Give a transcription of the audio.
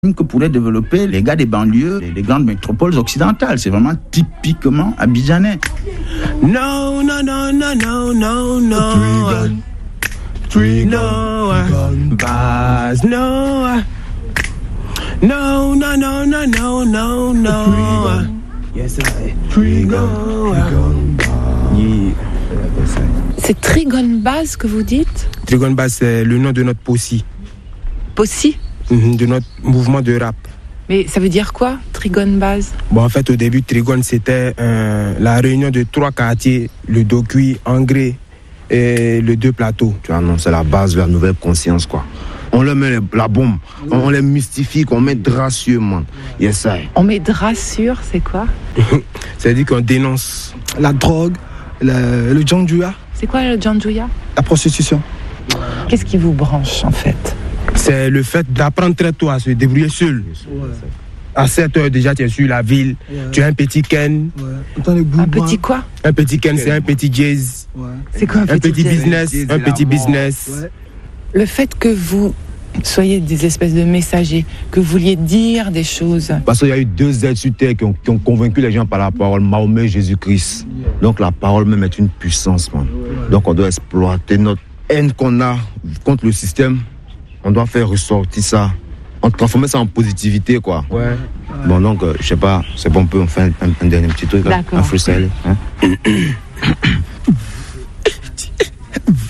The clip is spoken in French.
que pourraient développer les gars des banlieues et des grandes métropoles occidentales. C'est vraiment typiquement abidjanais. No, no, no, no, no, no, no. No, Baz, no. No, no, no, no, no, no, no. Yes, C'est Trigon Baz que vous dites? Trigon Baz, c'est le nom de notre possi. Possi? De notre mouvement de rap. Mais ça veut dire quoi, Trigon Baz? Bon, en fait, au début, Trigon, c'était la réunion de 3 quartiers, le Dokui, Angré et le 2 Plateaux. Tu vois, non, c'est la base de la nouvelle conscience, quoi. On leur met la bombe, on les mystifie, on met Dracieux, man. Yes, ça. On met Dracieux, c'est quoi? C'est-à-dire qu'on dénonce la drogue, le Djandjouya. C'est quoi le Djandjouya? La prostitution. Qu'est-ce qui vous branche, en fait? C'est le fait d'apprendre très tôt à se débrouiller seul. Ouais. À 7 heures déjà, tu es sur la ville, tu as un petit Ken. Ouais. Un petit quoi? Un petit Ken, c'est un petit jazz. Ouais. C'est quoi un petit business? Un petit business. Ouais. Le fait que vous soyez des espèces de messagers, que vous vouliez dire des choses. Parce qu'il y a eu 2 êtres sur terre qui ont convaincu les gens par la parole, Mahomet et Jésus-Christ. Donc la parole même est une puissance, man. Donc on doit exploiter notre haine qu'on a contre le système. On doit faire ressortir ça, transformer ça en positivité, quoi. Ouais. Bon, donc, je sais pas, c'est bon, on peut faire un dernier petit truc, là, un freestyle. Hein?